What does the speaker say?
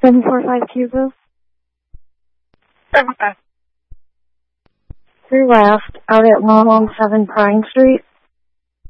745 Cuba. 745. Through left, out at 117 Pine Street.